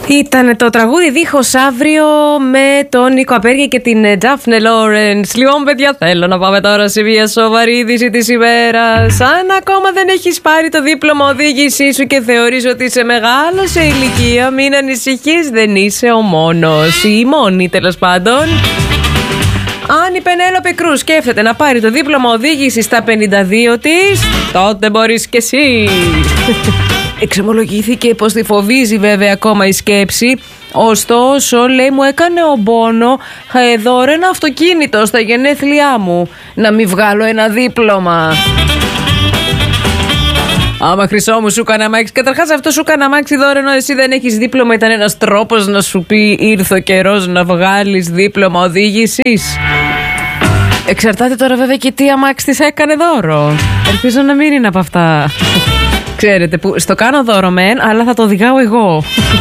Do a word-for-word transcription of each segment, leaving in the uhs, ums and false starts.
Ήταν το τραγούδι Δίχως Αύριο με τον Νίκο Απέργη και την Ντάφνε Λόρενς. Λοιπόν, παιδιά, θέλω να πάμε τώρα σε μια σοβαρή είδηση της ημέρας. Αν ακόμα δεν έχεις πάρει το δίπλωμα οδήγησή σου και θεωρείς ότι είσαι μεγάλο σε ηλικία, μην ανησυχείς, δεν είσαι ο μόνος ή η μόνη, τέλος πάντων. Αν η Πενέλοπη Κρούς σκέφτεται να πάρει το δίπλωμα οδήγησης στα πενήντα δύο της, τότε μπορείς κι εσύ. Εξομολογήθηκε πως τη φοβίζει βέβαια ακόμα η σκέψη. Ωστόσο, λέει, μου έκανε ο Μπόνο δώρο ένα αυτοκίνητο στα γενέθλιά μου. Να μην βγάλω ένα δίπλωμα. Άμα χρυσό μου σου καναμάξι. Καταρχάς, αυτό σου καναμάξι δώρο ενώ εσύ δεν έχεις δίπλωμα ήταν ένας τρόπος να σου πει ήρθε ο καιρός να βγάλεις δίπλωμα οδήγησης. Εξαρτάται τώρα βέβαια και τι αμάξι της έκανε δώρο. Ελπίζω να μην είναι από αυτά. Ξέρετε, που στο κάνω δώρο μεν, αλλά θα το οδηγάω εγώ.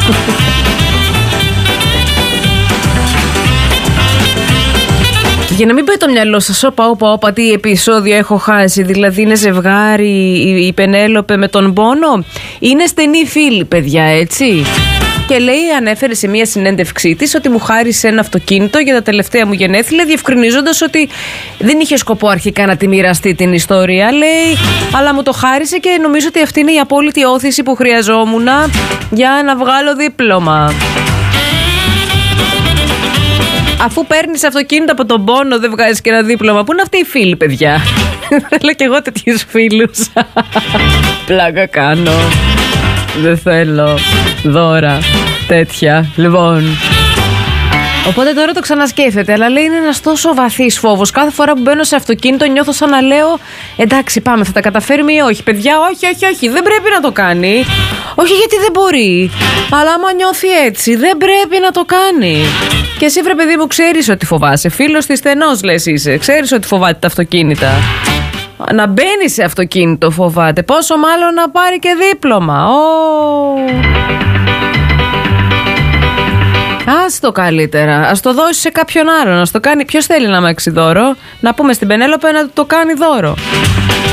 Για να μην πάει το μυαλό σας, όπα, όπα, όπα, τι επεισόδιο έχω χάσει. Δηλαδή είναι ζευγάρι η Πενέλοπε με τον Μπόνο. Είναι στενοί φίλοι, παιδιά, έτσι. Και λέει, ανέφερε σε μια συνέντευξή της ότι μου χάρισε ένα αυτοκίνητο για τα τελευταία μου γενέθλια, διευκρινίζοντας ότι δεν είχε σκοπό αρχικά να τη μοιραστεί την ιστορία, λέει, αλλά μου το χάρισε και νομίζω ότι αυτή είναι η απόλυτη όθηση που χρειαζόμουν για να βγάλω δίπλωμα. Αφού παίρνεις αυτοκίνητο από τον Πόνο, δεν βγάζεις και ένα δίπλωμα. Πού είναι αυτοί οι φίλοι, παιδιά? Θέλω κι εγώ τέτοιους φίλους. Πλάκα κάνω. Δεν θέλω δώρα τέτοια. Λοιπόν, οπότε τώρα το ξανασκέφτεται. Αλλά λέει είναι ένας τόσο βαθύς φόβος. Κάθε φορά που μπαίνω σε αυτοκίνητο νιώθω σαν να λέω εντάξει, πάμε, θα τα καταφέρουμε ή όχι? Παιδιά, όχι, όχι, όχι, δεν πρέπει να το κάνει. Όχι, γιατί δεν μπορεί. Αλλά άμα νιώθει έτσι, δεν πρέπει να το κάνει. Και εσύ, βρε παιδί μου, ξέρεις ότι φοβάσαι. Φίλος της στενός λες είσαι. Ξέρεις ότι φοβάται τα αυτοκίνητα. Να μπαίνει σε αυτοκίνητο φοβάται. Πόσο μάλλον να πάρει και δίπλωμα. Oh. Ας το καλύτερα. Ας το δώσει σε κάποιον άλλον. Ας το κάνει. Ποιος θέλει να μάξει δώρο? Να πούμε στην Πενέλοπε να το κάνει δώρο.